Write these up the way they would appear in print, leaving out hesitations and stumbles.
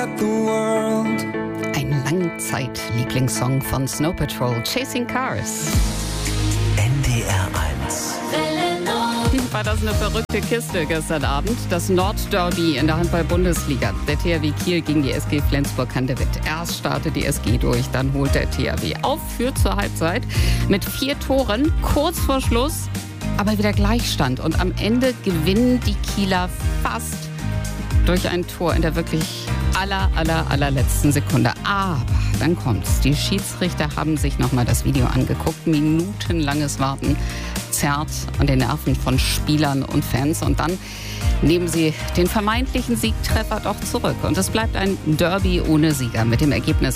Ein Langzeit-Lieblingssong von Snow Patrol, Chasing Cars. NDR 1. War das eine verrückte Kiste gestern Abend? Das Nordderby in der Handball-Bundesliga. Der THW Kiel gegen die SG Flensburg-Handewitt. Erst startet die SG durch, dann holt der THW auf, führt zur Halbzeit mit 4 Toren, kurz vor Schluss, aber wieder Gleichstand. Und am Ende gewinnen die Kieler fast durch ein Tor in der wirklich allerletzten Sekunde. Aber dann kommt's. Die Schiedsrichter haben sich nochmal das Video angeguckt. Minutenlanges Warten zerrt an den Nerven von Spielern und Fans. Und dann nehmen sie den vermeintlichen Siegtreffer doch zurück. Und es bleibt ein Derby ohne Sieger mit dem Ergebnis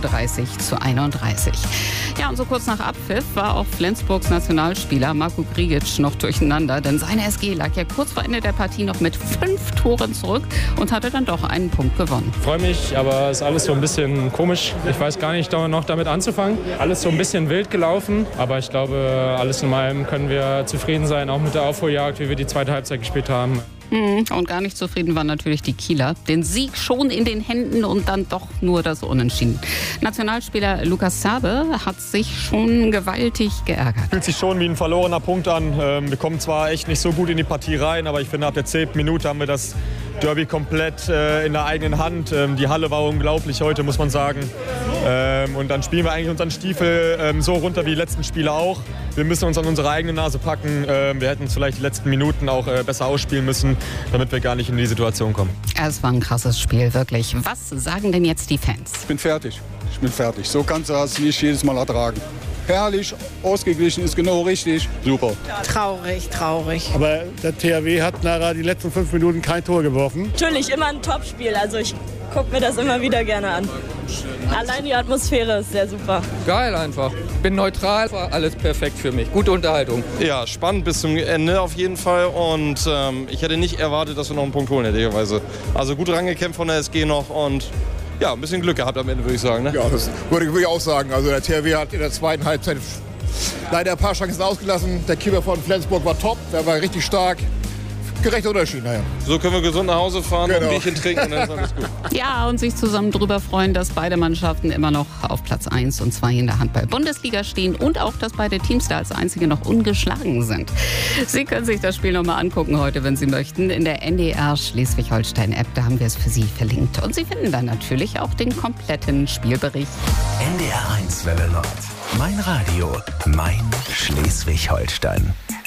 31:31. Ja, und so kurz nach Abpfiff war auch Flensburgs Nationalspieler Marko Grigic noch durcheinander. Denn seine SG lag ja kurz vor Ende der Partie noch mit 5 Toren zurück und hatte dann doch einen Punkt gewonnen. Ich freue mich, aber es ist alles so ein bisschen komisch. Ich weiß gar nicht, noch damit anzufangen. Alles so ein bisschen wild gelaufen. Aber ich glaube, alles in allem können wir zufrieden sein, auch mit der Aufholjagd, wie wir die zweite Halbzeit gespielt haben. Und gar nicht zufrieden waren natürlich die Kieler. Den Sieg schon in den Händen und dann doch nur das Unentschieden. Nationalspieler Lukas Sabe hat sich schon gewaltig geärgert. Fühlt sich schon wie ein verlorener Punkt an. Wir kommen zwar echt nicht so gut in die Partie rein, aber ich finde, ab der 10. Minute haben wir das Derby komplett in der eigenen Hand. Die Halle war unglaublich heute, muss man sagen. Und dann spielen wir eigentlich unseren Stiefel so runter wie die letzten Spiele auch. Wir müssen uns an unsere eigene Nase packen. Wir hätten uns vielleicht die letzten Minuten auch besser ausspielen müssen, damit wir gar nicht in die Situation kommen. Es war ein krasses Spiel, wirklich. Was sagen denn jetzt die Fans? Ich bin fertig. So kannst du das nicht jedes Mal ertragen. Herrlich, ausgeglichen, ist genau richtig. Super. Traurig. Aber der THW hat nachher die letzten 5 Minuten kein Tor geworfen. Natürlich immer ein Topspiel. Also ich gucke mir das immer wieder gerne an. Allein die Atmosphäre ist sehr super. Geil einfach. Bin neutral, war alles perfekt für mich. Gute Unterhaltung. Ja, spannend bis zum Ende auf jeden Fall. Und ich hätte nicht erwartet, dass wir noch einen Punkt holen, ehrlicherweise. Also gut rangekämpft von der SG noch und ja, ein bisschen Glück gehabt am Ende, würde ich sagen. Ne? Ja, das würde ich auch sagen. Also der THW hat in der zweiten Halbzeit leider ein paar Chancen ausgelassen. Der Keeper von Flensburg war top, der war richtig stark. Gerechter Unterschied, naja. So können wir gesund nach Hause fahren, genau. Ein Bierchen trinken und dann ist alles gut. Ja, und sich zusammen drüber freuen, dass beide Mannschaften immer noch auf Platz 1 und 2 in der Handball-Bundesliga stehen und auch, dass beide Teams da als einzige noch ungeschlagen sind. Sie können sich das Spiel nochmal angucken heute, wenn Sie möchten, in der NDR Schleswig-Holstein-App. Da haben wir es für Sie verlinkt. Und Sie finden dann natürlich auch den kompletten Spielbericht. NDR 1 Welle Nord. Mein Radio, mein Schleswig-Holstein.